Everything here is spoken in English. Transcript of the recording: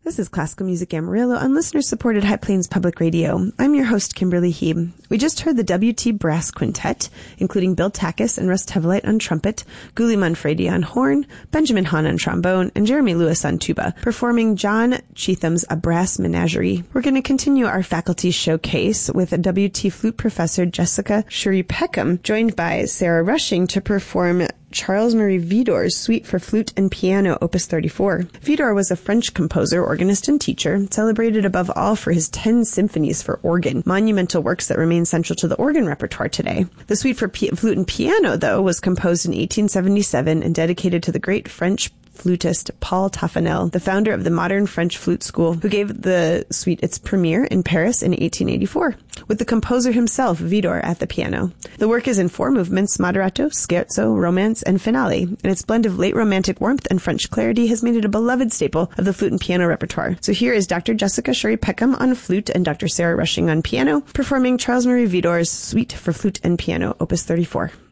This is Classical Music Amarillo on listener-supported High Plains Public Radio. I'm your host, Kimberly Heeb. We just heard the WT Brass Quintet, including Bill Takis and Russ Tevelite on trumpet, Guli Manfredi on horn, Benjamin Hahn on trombone, and Jeremy Lewis on tuba, performing John Chetham's A Brass Menagerie. We're going to continue our faculty showcase with a WT flute professor, Jessica Shuri Peckham, joined by Sarah Rushing to perform Charles Marie Widor's Suite for Flute and Piano, Opus 34. Widor was a French composer, organist, and teacher, celebrated above all for his 10 symphonies for organ, monumental works that remain central to the organ repertoire today. The Suite for Flute and Piano, though, was composed in 1877 and dedicated to the great French flutist Paul Taffanel, the founder of the modern French flute school, who gave the suite its premiere in Paris in 1884, with the composer himself, Widor, at the piano. The work is in 4 movements: moderato, scherzo, romance, and finale, and its blend of late romantic warmth and French clarity has made it a beloved staple of the flute and piano repertoire. So here is Dr. Jessica Shuri Peckham on flute and Dr. Sarah Rushing on piano, performing Charles Marie Widor's Suite for Flute and Piano, Opus 34.